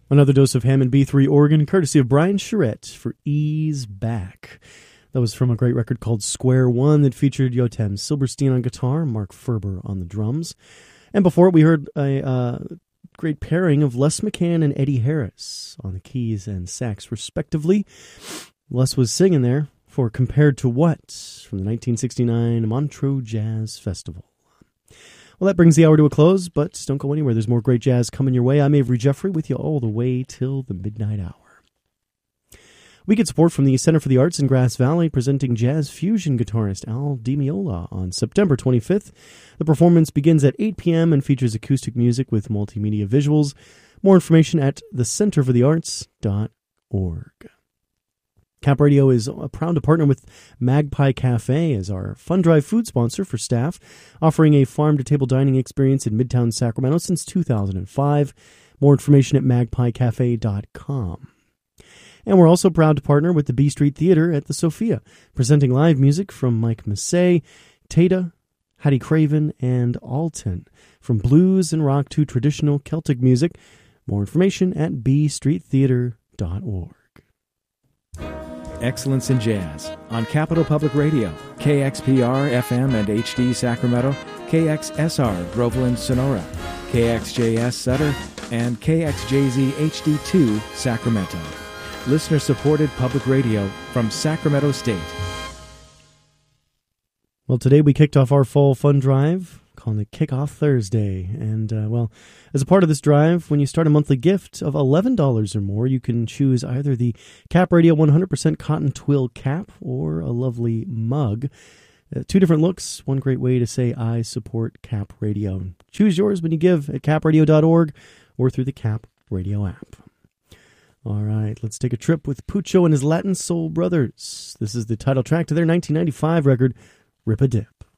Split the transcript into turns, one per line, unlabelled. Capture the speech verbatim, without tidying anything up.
Another dose of Hammond B three organ, courtesy of Brian Charette for Ease Back. That was from a great record called Square One that featured Yotam Silberstein on guitar, Mark Ferber on the drums. And before it, we heard a uh, great pairing of Les McCann and Eddie Harris on the keys and sax, respectively. Les was singing there for Compared to What from the nineteen sixty-nine Montreux Jazz Festival. Well, that brings the hour to a close, but don't go anywhere. There's more great jazz coming your way. I'm Avery Jeffrey with you all the way till the midnight hour. We get support from the Center for the Arts in Grass Valley, presenting jazz fusion guitarist Al Di Meola on September twenty-fifth. The performance begins at eight p.m. and features acoustic music with multimedia visuals. More information at the center for the arts dot org. Cap Radio is proud to partner with Magpie Cafe as our Fun Drive food sponsor for staff, offering a farm-to-table dining experience in Midtown Sacramento since two thousand five. More information at magpie cafe dot com. And we're also proud to partner with the B Street Theater at the Sophia, presenting live music from Mike Massey, Tata, Hattie Craven, and Alton. From blues and rock to traditional Celtic music. More information at b street theater dot org.
Excellence in Jazz on Capital Public Radio, K X P R F M and H D Sacramento, K X S R Groveland Sonora, K X J S Sutter, and K X J Z H D two Sacramento. Listener-supported public radio from Sacramento State.
Well, today we kicked off our fall fun drive, calling it Kickoff Thursday. And, uh, well, as a part of this drive, when you start a monthly gift of eleven dollars or more, you can choose either the Cap Radio one hundred percent Cotton Twill cap or a lovely mug. Uh, two different looks, one great way to say I support Cap Radio. Choose yours when you give at cap radio dot org or through the Cap Radio app. All right, let's take a trip with Pucho and his Latin Soul Brothers. This is the title track to their nineteen ninety-five record, Rip a Dip.